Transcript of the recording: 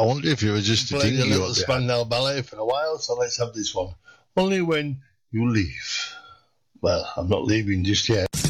wonder if you were just a Playing a dingy little Spandau Ballet for a while, so let's have this one. Only When You Leave. Well, I'm not leaving just yet.